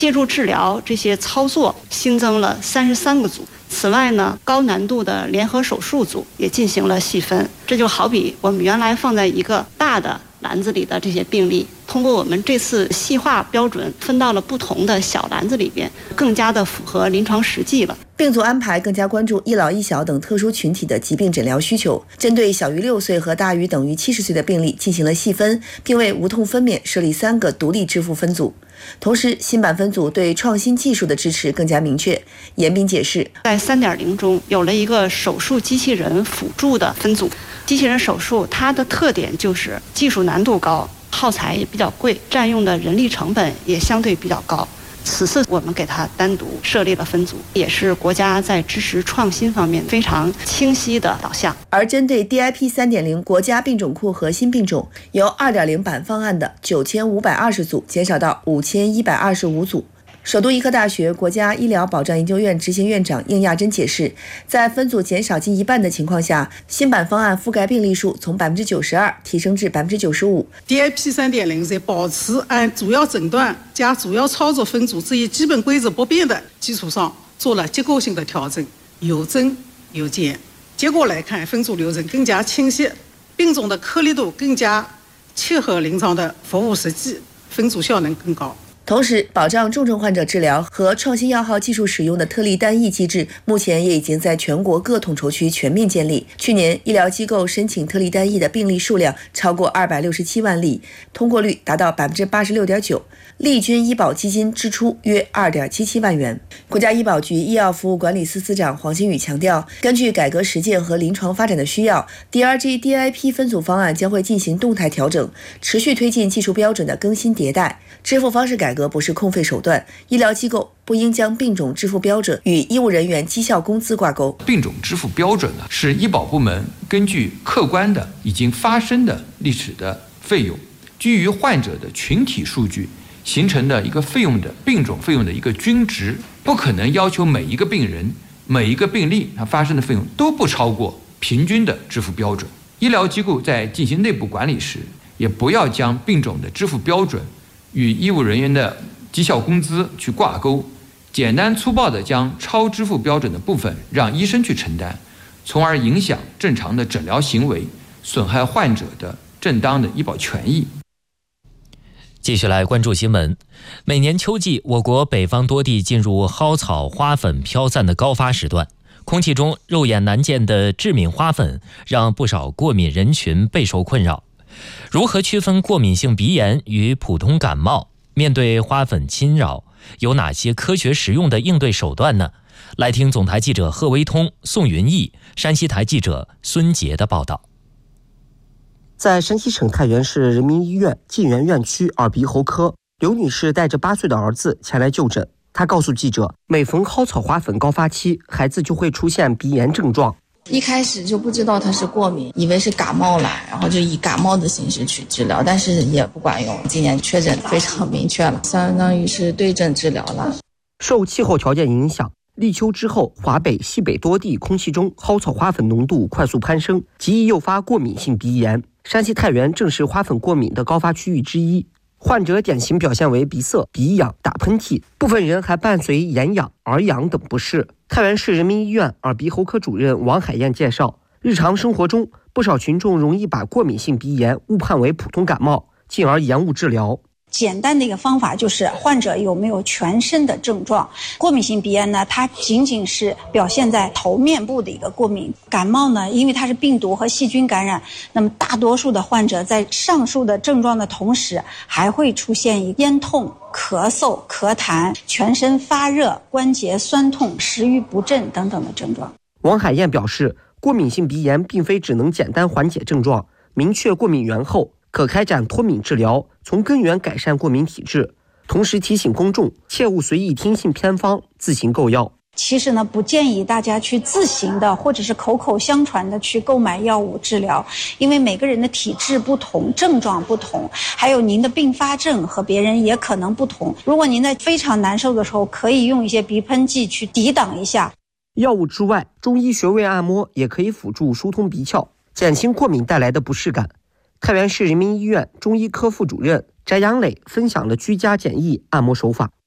介入治疗这些操作新增了33个组。此外呢，高难度的联合手术组也进行了细分。这就好比我们原来放在一个大的篮子里的这些病例，通过我们这次细化标准分到了不同的小篮子里边，更加的符合临床实际了。 病组安排更加关注一老一小等特殊群体的疾病诊疗需求，针对小于6岁和大于等于70岁的病例进行了细分，并为无痛分娩设立3个独立支付分组。同时，新版分组对创新技术的支持更加明确。严斌解释， 在 3.0 中有了一个手术机器人辅助的分组。机器人手术它的特点就是技术难度高，耗材也比较贵，占用的人力成本也相对比较高。此次我们给它单独设立了分组，也是国家在支持创新方面非常清晰的导向。 而针对 DIP 3.0 国家病种库核心病种，由 2.0 版方案的9520组减少到5125组。首都医科大学国家医疗保障研究院执行院长应亚珍解释，在分组减少近一半的情况下，新版方案覆盖病例数从 92% 提升至 95%。 DIP 3.0 在保持按主要诊断加主要操作分组这一基本规则不变的基础上，做了结构性的调整，有增有减。结果来看，分组流程更加清晰，病种的颗粒度更加切合临床的服务实际，分组效能更高。 同时，保障重症患者治疗和创新药号技术使用的特例单一机制，目前也已经在全国各统筹区全面建立。去年，医疗机构申请特例单一的病例数量超过267万例，通过率达到 86.9%， 利均医保基金支出约 2.77万元。国家医保局医药服务管理司司长黄新宇强调，根据改革实践和临床发展的需要， DRG DIP 分组方案将会进行动态调整，持续推进技术标准的更新迭代。支付方式改革不是空费手段，医疗机构不应将病种支付标准与医务人员绩效工资挂钩。 病种支付标准呢，是医保部门根据客观的已经发生的历史的费用，基于患者的群体数据形成的一个费用的病种费用的一个均值，不可能要求每一个病人每一个病例它发生的费用都不超过平均的支付标准。医疗机构在进行内部管理时，也不要将病种的支付标准与医务人员的绩效工资去挂钩，简单粗暴地将超支付标准的部分让医生去承担，从而影响正常的诊疗行为，损害患者的正当的医保权益。 继续来关注新闻。每年秋季，我国北方多地进入蒿草花粉飘散的高发时段，空气中肉眼难见的致敏花粉让不少过敏人群备受困扰。如何区分过敏性鼻炎与普通感冒？面对花粉侵扰，有哪些科学实用的应对手段呢？来听总台记者贺维通、宋云逸、山西台记者孙杰的报道。 在山西省太原市人民医院晋源院区耳鼻喉科，刘女士带着8岁的儿子前来就诊。她告诉记者，每逢蒿草花粉高发期，孩子就会出现鼻炎症状。 一开始就不知道他是过敏，以为是感冒了，然后就以感冒的形式去治疗，但是也不管用。今年确诊非常明确了，相当于是对症治疗了。 受气候条件影响，立秋之后，华北、西北多地空气中蒿草花粉浓度快速攀升，极易诱发过敏性鼻炎。山西太原正是花粉过敏的高发区域之一，患者典型表现为鼻塞、鼻痒、打喷嚏，部分人还伴随眼痒、耳痒等不适。太原市人民医院耳鼻喉科主任王海燕介绍，日常生活中，不少群众容易把过敏性鼻炎误判为普通感冒，进而延误治疗。 简单的一个方法就是患者有没有全身的症状。过敏性鼻炎呢，它仅仅是表现在头面部的一个过敏。感冒呢，因为它是病毒和细菌感染，那么大多数的患者在上述的症状的同时，还会出现咽痛、咳嗽、咳痰、全身发热、关节酸痛、食欲不振等等的症状。 王海燕表示，过敏性鼻炎并非只能简单缓解症状，明确过敏源后，可开展脱敏治疗，从根源改善过敏体质。同时提醒公众，切勿随意听信偏方，自行购药。 其实呢，不建议大家去自行的或者是口口相传的去购买药物治疗，因为每个人的体质不同，症状不同，还有您的并发症和别人也可能不同。如果您在非常难受的时候，可以用一些鼻喷剂去抵挡一下。 药物之外，中医穴位按摩也可以辅助疏通鼻窍，减轻过敏带来的不适感。太原市人民医院中医科副主任翟杨磊分享了居家简易按摩手法。